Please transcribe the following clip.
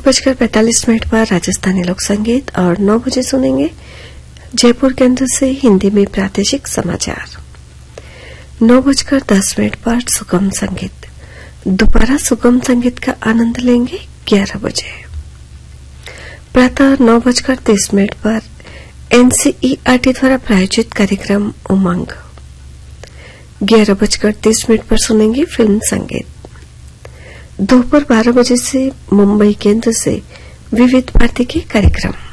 10:45 पर राजस्थानी लोक संगीत और 9 बजे सुनेंगे जयपुर केंद्र से हिंदी में प्रादेशिक समाचार। 9:10 पर सुगम संगीत। दोबारा सुगम संगीत का आनंद लेंगे 11 बजे। प्रातः 9:30 पर एनसीईआरटी द्वारा प्रायोजित कार्यक्रम उमंग। 11:30 पर सुनेंगे फिल्म संगीत। दोपहर 12 बजे से मुंबई केंद्र से विविध भारती के कार्यक्रम।